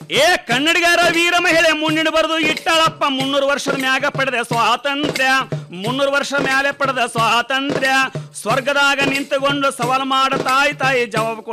ಏ ಕನ್ನಡಿಗರ ವೀರ ಮಹಿಳೆ ಮುನ್ನಿಡು ಬರೆದು ಇಟ್ಟಾಳಪ್ಪ 300 ವರ್ಷದ ಮ್ಯಾಗ ಪಡೆದ ಸ್ವಾತಂತ್ರ್ಯ 300 ವರ್ಷ ಮ್ಯಾಲೆ ಪಡೆದ ಸ್ವಾತಂತ್ರ್ಯ ಸ್ವರ್ಗದಾಗ ನಿಂತುಕೊಂಡು ಸವಾಲು ಮಾಡ ತಾಯಿ ಜವಾಬ್